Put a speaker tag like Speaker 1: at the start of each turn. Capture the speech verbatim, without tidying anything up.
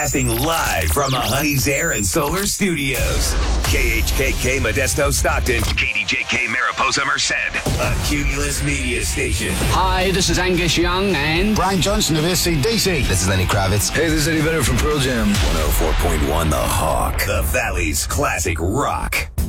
Speaker 1: Casting live from the Honey's Air and Solar Studios. K H K K Modesto Stockton. K D J K Mariposa Merced. A Cumulus Media Station.
Speaker 2: Hi, this is Angus Young and
Speaker 3: Brian Johnson of A C D C.
Speaker 4: This is Lenny Kravitz.
Speaker 5: Hey, this is Eddie Vedder from Pearl Jam.
Speaker 1: one oh four point one The Hawk. The Valley's classic rock.